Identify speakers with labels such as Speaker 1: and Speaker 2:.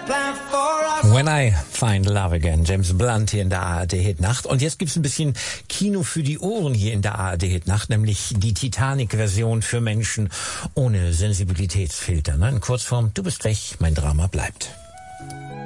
Speaker 1: When I Find Love Again, James Blunt hier in der ARD-Hit-Nacht. Und jetzt gibt's ein bisschen Kino für die Ohren hier in der ARD-Hit-Nacht, nämlich die Titanic-Version für Menschen ohne Sensibilitätsfilter. In Kurzform, du bist weg, mein Drama bleibt.